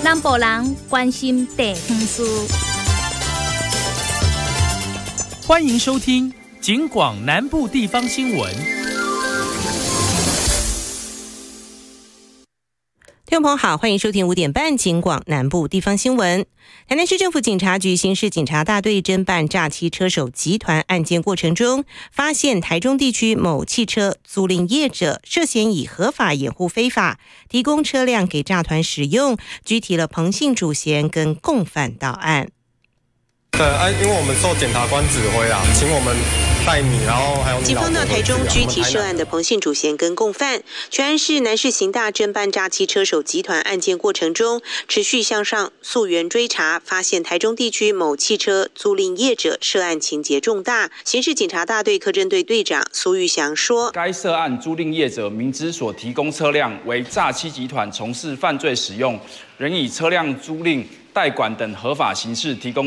南部人关心地方事。 欢迎收听警广南部地方新闻。 听众朋友好，欢迎收听5点半警广南部地方新闻。台南市政府警察局刑事警察大队侦办诈欺车手集团案件过程中，发现台中地区某汽车租赁业者涉嫌以合法掩护非法，提供车辆给诈团使用，拘提了彭姓主嫌跟共犯到案。 对，因为我们受检察官指挥啦，请我们带你，然后还有你警方到台中拘提涉案的彭姓主嫌跟共犯。全案是南市刑大侦办诈欺车手集团案件过程中，持续向上溯源追查，发现台中地区某汽车租赁业者涉案情节重大。刑事警察大队科侦队队长苏玉祥说：“ 该涉案租赁业者明知所提供车辆为诈欺集团从事犯罪使用，仍以车辆租赁、代管等合法形式提供。”